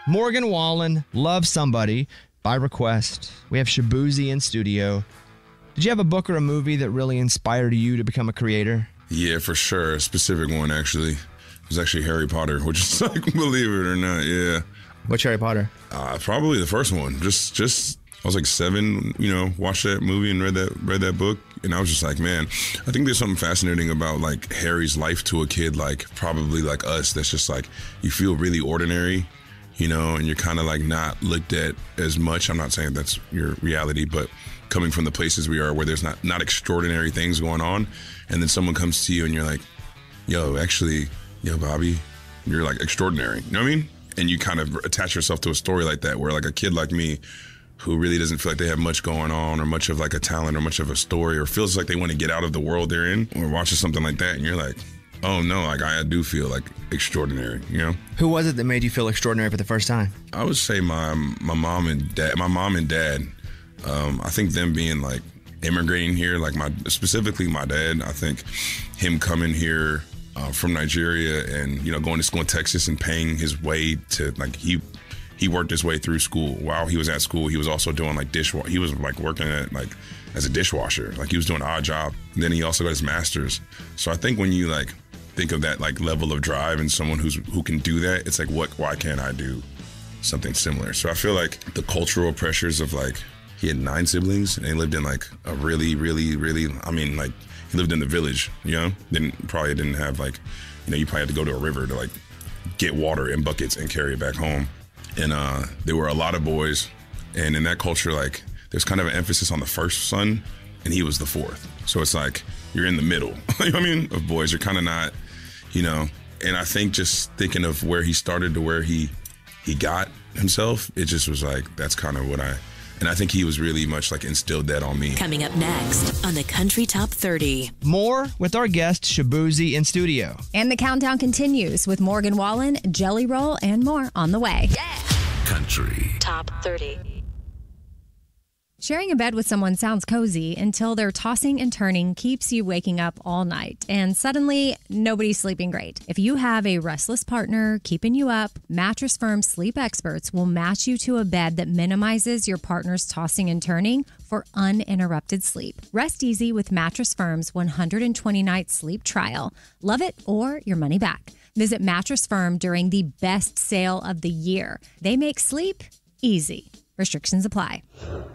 Morgan Wallen, Love Somebody, by request. We have Shabuzi in studio. Did you have a book or a movie that really inspired you to become a creator? Yeah, for sure. A specific one, actually. It was actually Harry Potter, which is like, believe it or not, yeah. Which Harry Potter? Probably the first one. Just I was like 7, watched that movie and read that book, and I was just like, man, I think there's something fascinating about like Harry's life to a kid like probably like us. That's just like you feel really ordinary, and you're kind of like not looked at as much. I'm not saying that's your reality, but coming from the places we are where there's not extraordinary things going on, and then someone comes to you and you're like, yo, Bobby, you're like extraordinary. You know what I mean? And you kind of attach yourself to a story like that, where like a kid like me who really doesn't feel like they have much going on or much of like a talent or much of a story or feels like they want to get out of the world they're in, or watches something like that and you're like, oh no, like I do feel like extraordinary, Who was it that made you feel extraordinary for the first time? I would say my mom and dad. I think them being like immigrating here, like specifically my dad, I think him coming here from Nigeria and, going to school in Texas and paying his way to like, he worked his way through school. While he was at school, he was also doing like dishwasher. He was like working at like as a dishwasher. Like he was doing an odd job. And then he also got his master's. So I think when you like think of that like level of drive and someone who can do that, it's like, why can't I do something similar? So I feel like the cultural pressures of like, he had 9 siblings and they lived in like a really, really, really, like he lived in the village, probably didn't have like, you probably had to go to a river to like get water in buckets and carry it back home. And there were a lot of boys, and in that culture, like there's kind of an emphasis on the first son, and he was the 4th. So it's like you're in the middle, of boys. You're kind of not, And I think just thinking of where he started to where he got himself, it just was like that's kind of what and I think he was really much like instilled that on me. Coming up next on the Country Top 30. More with our guest Shabuzi in studio. And the countdown continues with Morgan Wallen, Jelly Roll, and more on the way. Yeah. Country Top 30. Sharing a bed with someone sounds cozy until their tossing and turning keeps you waking up all night. And suddenly, nobody's sleeping great. If you have a restless partner keeping you up, Mattress Firm sleep experts will match you to a bed that minimizes your partner's tossing and turning for uninterrupted sleep. Rest easy with Mattress Firm's 120-night sleep trial. Love it or your money back. Visit Mattress Firm during the best sale of the year. They make sleep easy. Restrictions apply.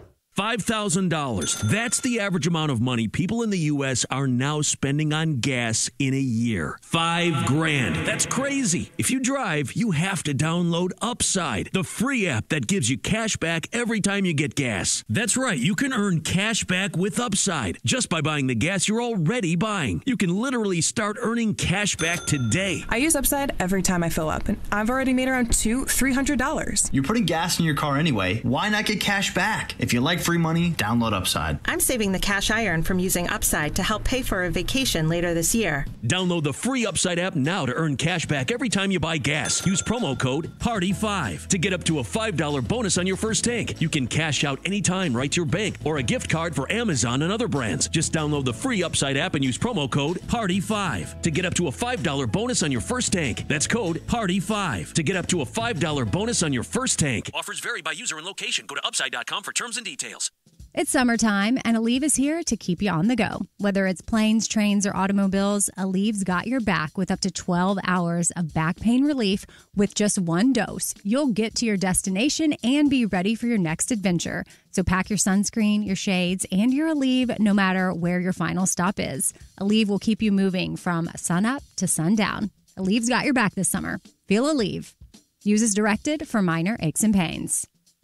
$5,000. That's the average amount of money people in the U.S. are now spending on gas in a year. $5,000. That's crazy. If you drive, you have to download Upside, the free app that gives you cash back every time you get gas. That's right. You can earn cash back with Upside just by buying the gas you're already buying. You can literally start earning cash back today. I use Upside every time I fill up, and I've already made around $300. You're putting gas in your car anyway. Why not get cash back? If you like free money, download Upside. I'm saving the cash I earn from using Upside to help pay for a vacation later this year. Download the free Upside app now to earn cash back every time you buy gas. Use promo code PARTY5 to get up to a $5 bonus on your first tank. You can cash out anytime right to your bank or a gift card for Amazon and other brands. Just download the free Upside app and use promo code PARTY5 to get up to a $5 bonus on your first tank. That's code PARTY5 to get up to a $5 bonus on your first tank. Offers vary by user and location. Go to upside.com for terms and details. It's summertime, and Aleve is here to keep you on the go. Whether it's planes, trains, or automobiles, Aleve's got your back with up to 12 hours of back pain relief with just one dose. You'll get to your destination and be ready for your next adventure. So pack your sunscreen, your shades, and your Aleve no matter where your final stop is. Aleve will keep you moving from sunup to sundown. Aleve's got your back this summer. Feel Aleve. Use as directed for minor aches and pains.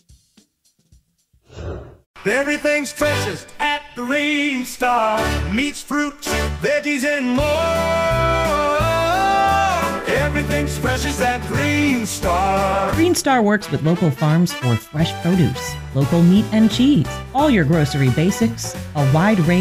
Everything's freshest at the Green Star. Meats, fruits, veggies, and more. Everything's freshest at Green Star. Green Star works with local farms for fresh produce, local meat and cheese, all your grocery basics, a wide range